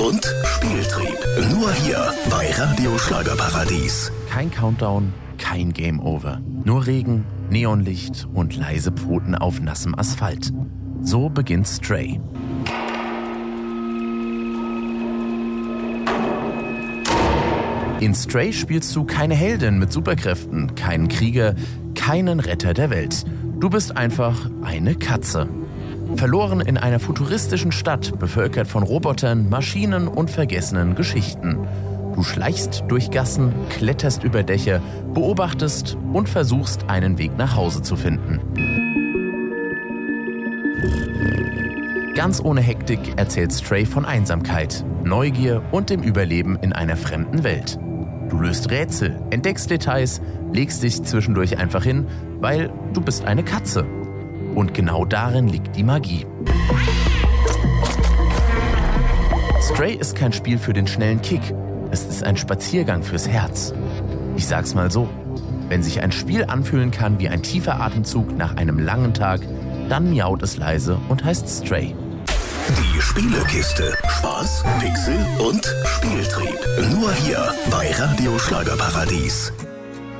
und Spieltrieb. Nur hier bei Radio Schlagerparadies. Kein Countdown, kein Game Over. Nur Regen, Neonlicht und leise Pfoten auf nassem Asphalt. So beginnt Stray. In Stray spielst du keine Heldin mit Superkräften, keinen Krieger, keinen Retter der Welt. Du bist einfach eine Katze. Verloren in einer futuristischen Stadt, bevölkert von Robotern, Maschinen und vergessenen Geschichten. Du schleichst durch Gassen, kletterst über Dächer, beobachtest und versuchst, einen Weg nach Hause zu finden. Ganz ohne Hektik erzählt Stray von Einsamkeit, Neugier und dem Überleben in einer fremden Welt. Du löst Rätsel, entdeckst Details, legst dich zwischendurch einfach hin, weil du bist eine Katze. Und genau darin liegt die Magie. Stray ist kein Spiel für den schnellen Kick. Es ist ein Spaziergang fürs Herz. Ich sag's mal so, wenn sich ein Spiel anfühlen kann wie ein tiefer Atemzug nach einem langen Tag, dann miaut es leise und heißt Stray. Die Spielekiste. Spaß, Pixel und Spieltrieb. Nur hier bei Radio Schlagerparadies.